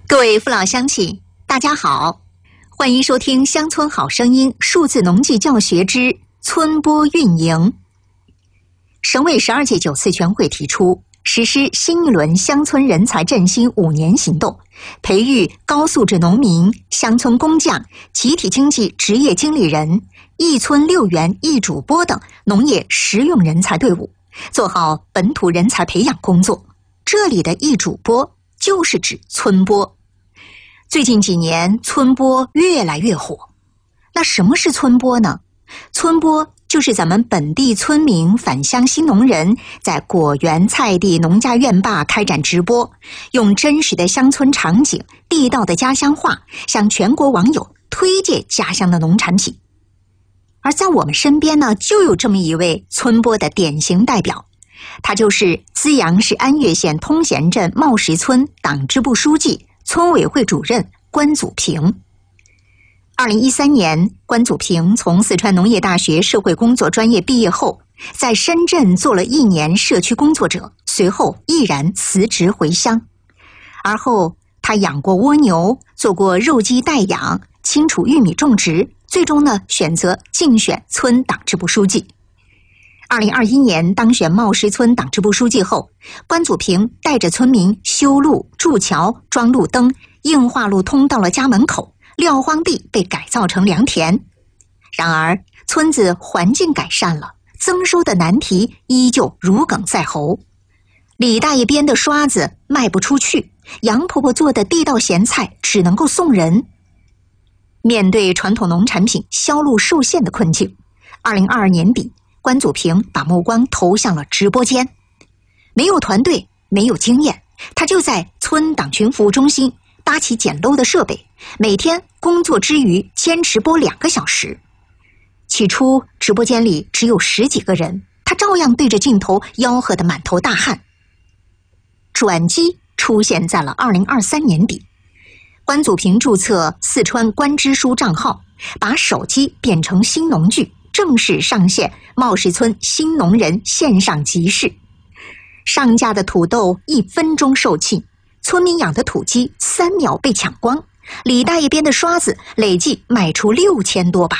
各位父老乡亲，大家好，欢迎收听《乡村好声音》数字农技教学之村播运营。省委12届9次全会提出，实施新一轮乡村人才振兴5年行动，培育高素质农民、乡村工匠、集体经济职业经理人、一村6员一主播等农业实用人才队伍，做好本土人才培养工作。这里的一主播就是指村播。最近几年，村播越来越火。那什么是村播呢？村播就是咱们本地村民、返乡新农人在果园、菜地、农家院坝开展直播，用真实的乡村场景、地道的家乡话，向全国网友推荐家乡的农产品。而在我们身边呢，就有这么一位村播的典型代表，他就是资阳市安岳县通贤镇茂石村党支部书记、村委会主任关祖平。2013年，关祖平从四川农业大学社会工作专业毕业后，在深圳做了1年社区工作者，随后毅然辞职回乡。而后，他养过蜗牛，做过肉鸡代养，清除玉米种植，最终呢选择竞选村党支部书记。2021年当选茂石村党支部书记后，关祖平带着村民修路、筑桥、装路灯，硬化路通到了家门口，撂荒地被改造成良田。然而，村子环境改善了，增收的难题依旧如鲠在喉。李大爷编的刷子卖不出去，杨婆婆做的地道咸菜只能够送人。面对传统农产品销路受限的困境，2022年底，关祖平把目光投向了直播间。没有团队，没有经验，他就在村党群服务中心搭起简陋的设备，每天工作之余坚持播2个小时。起初直播间里只有10几个人，他照样对着镜头吆喝得满头大汗。转机出现在了2023年底，关祖平注册四川关支书账号，把手机变成新农具，正式上线茂石村新农人线上集市。上架的土豆1分钟售罄，村民养的土鸡3秒被抢光，李大爷编的刷子累计卖出6000多把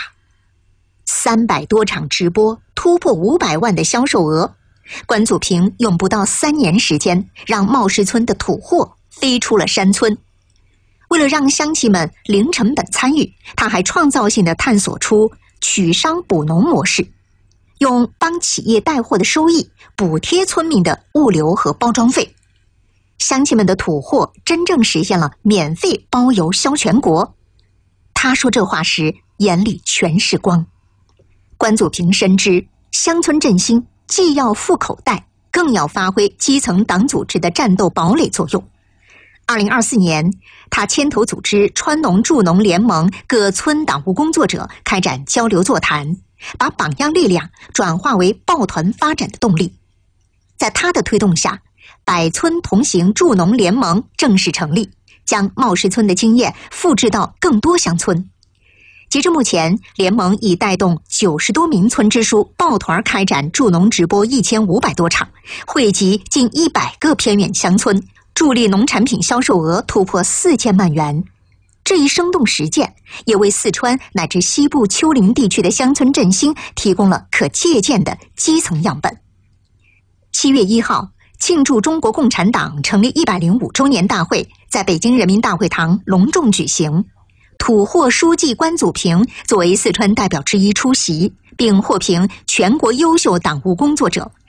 ，300多场直播突破500万的销售额。关祖平用不到3年时间，让茂石村的土货飞出了山村。为了让乡亲们零成本参与，他还创造性地探索出取商补农模式，用帮企业带货的收益补贴村民的物流和包装费。乡亲们的土货真正实现了免费包邮销全国。他说这话时眼里全是光。关祖平深知乡村振兴既要富口袋，更要发挥基层党组织的战斗堡垒作用。2024年，他牵头组织川农助农联盟各村党务工作者开展交流座谈，把榜样力量转化为抱团发展的动力。在他的推动下，百村同行助农联盟正式成立，将茂石村的经验复制到更多乡村。截至目前，联盟已带动90多名村支书抱团开展助农直播1500多场，惠及近100个偏远乡村，助力农产品销售额突破4000万元。这一生动实践也为四川乃至西部丘陵地区的乡村振兴提供了可借鉴的基层样本。7月1号，庆祝中国共产党成立105周年大会在北京人民大会堂隆重举行。土货书记关祖平作为四川代表之一出席，并获评全国优秀党务工作者、